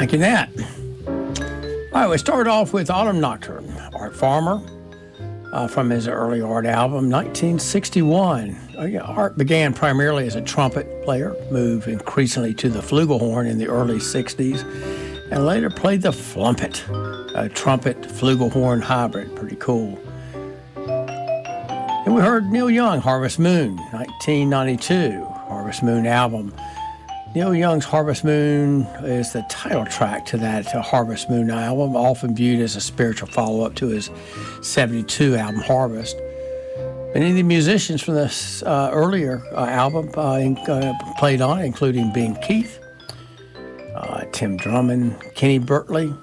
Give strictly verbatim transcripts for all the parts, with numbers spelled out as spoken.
Thank you, Nat. All right, we started off with Autumn Nocturne, Art Farmer, uh, from his early Art album, nineteen sixty-one. Oh, yeah, Art began primarily as a trumpet player, moved increasingly to the flugelhorn in the early sixties, and later played the flumpet, a trumpet flugelhorn hybrid. Pretty cool. And we heard Neil Young, Harvest Moon, nineteen ninety-two, Harvest Moon album. Neil Young's Harvest Moon is the title track to that uh, Harvest Moon album, often viewed as a spiritual follow-up to his seventy-two album Harvest. Many of the musicians from this uh, earlier uh, album uh, in, uh, played on it, including Bing Keith, uh, Tim Drummond, Kenny Burtley,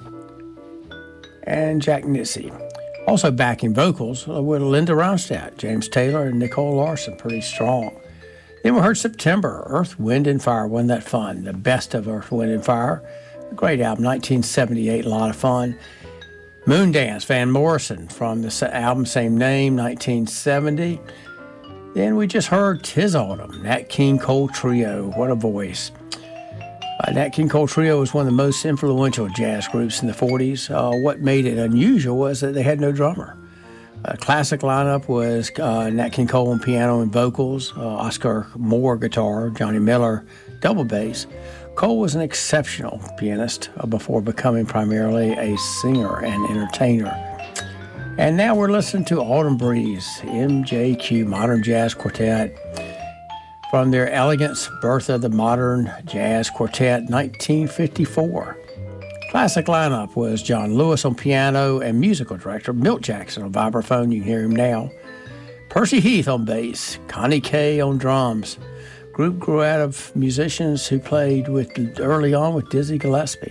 and Jack Nitsy. Also backing vocals uh, with Linda Ronstadt, James Taylor, and Nicole Larson, pretty strong. Then we heard September, Earth, Wind, and Fire. Wasn't that fun? The best of Earth, Wind, and Fire. A great album, nineteen seventy-eight, a lot of fun. Moondance, Van Morrison, from the album same name, nineteen seventy. Then we just heard 'Tis Autumn, Nat King Cole Trio. What a voice. Uh, Nat King Cole Trio was one of the most influential jazz groups in the forties. Uh, what made it unusual was that they had no drummer. Uh, classic lineup was uh, Nat King Cole on piano and vocals, uh, Oscar Moore guitar, Johnny Miller double bass. Cole was an exceptional pianist uh, before becoming primarily a singer and entertainer. And now we're listening to Autumn Breeze, M J Q Modern Jazz Quartet, from their Elegance, Birth of the Modern Jazz Quartet, nineteen fifty-four. Classic lineup was John Lewis on piano and musical director Milt Jackson on vibraphone. You can hear him now. Percy Heath on bass, Connie Kay on drums. Group grew out of musicians who played with early on with Dizzy Gillespie.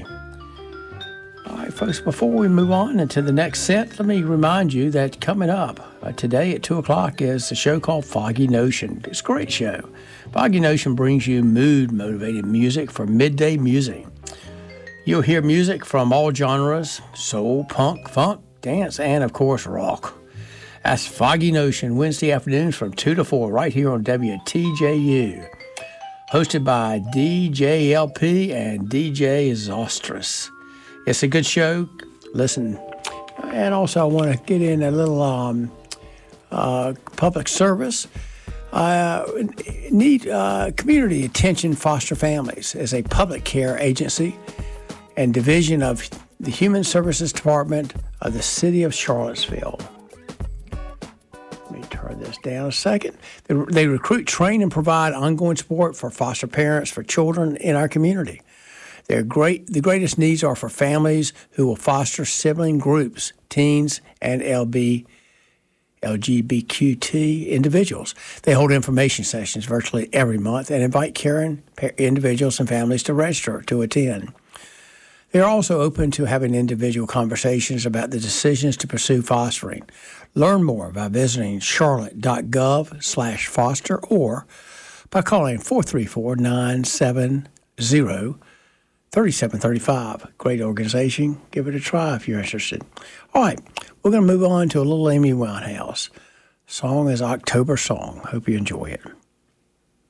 All right, folks, before we move on into the next set, let me remind you that coming up uh, today at two o'clock is a show called Foggy Notion. It's a great show. Foggy Notion brings you mood-motivated music for midday music. You'll hear music from all genres, soul, punk, funk, dance, and, of course, rock. That's Foggy Notion, Wednesday afternoons from two to four, right here on W T J U. Hosted by D J L P and D J Zostrous. It's a good show. Listen. And also, I want to get in a little um, uh, public service. Uh, need uh, community attention foster families as a public care agency and division of the Human Services Department of the City of Charlottesville. Let me turn this down a second. They, they recruit, train, and provide ongoing support for foster parents for children in our community. They're great. The greatest needs are for families who will foster sibling groups, teens, and L B, L G B T Q individuals. They hold information sessions virtually every month and invite caring individuals and families to register to attend. They are also open to having individual conversations about the decisions to pursue fostering. Learn more by visiting charlotte.gov slash foster or by calling four three four, nine seven zero, three seven three five. Great organization. Give it a try if you're interested. All right, we're going to move on to a little Amy Winehouse. Song is October Song. Hope you enjoy it.